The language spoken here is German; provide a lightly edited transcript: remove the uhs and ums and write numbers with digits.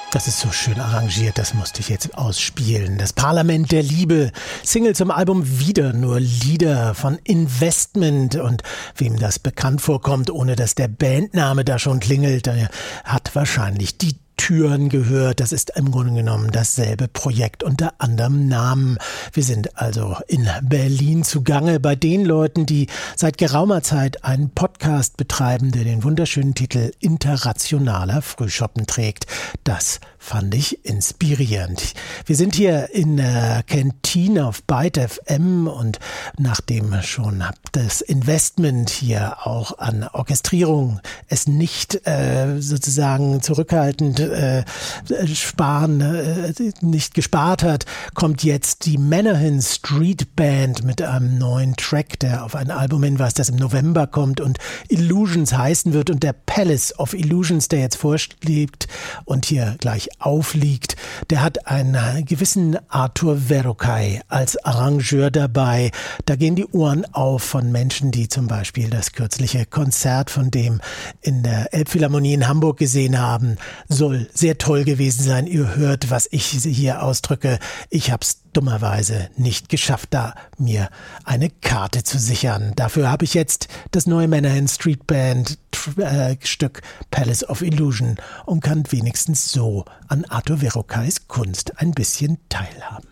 Das ist so schön arrangiert, das musste ich jetzt ausspielen. Das Parlament der Liebe, Single zum Album Wieder nur Lieder von Investment. Und wem das bekannt vorkommt, ohne dass der Bandname da schon klingelt, der hat wahrscheinlich die Türen gehört. Das ist im Grunde genommen dasselbe Projekt unter anderem Namen. Wir sind also in Berlin zugange bei den Leuten, die seit geraumer Zeit einen Podcast betreiben, der den wunderschönen Titel Interrationaler Frühschoppen trägt. Das fand ich inspirierend. Wir sind hier in der Kantine auf Byte FM und nachdem schon das Investment hier auch an Orchestrierung es nicht sozusagen zurückhaltend nicht gespart hat, kommt jetzt die Menahan Street Band mit einem neuen Track, der auf ein Album hinweist, das im November kommt und Illusions heißen wird, und der Palace of Illusions, der jetzt vorliegt und hier gleich aufliegt, der hat einen gewissen Arthur Verocai als Arrangeur dabei. Da gehen die Ohren auf von Menschen, die zum Beispiel das kürzliche Konzert von dem in der Elbphilharmonie in Hamburg gesehen haben. Soll sehr toll gewesen sein. Ihr hört, was ich hier ausdrücke. Ich habe es dummerweise nicht geschafft, da mir eine Karte zu sichern. Dafür habe ich jetzt das neue Menahan Street Band Stück Palace of Illusion und kann wenigstens so an Arthur Verocais Kunst ein bisschen teilhaben.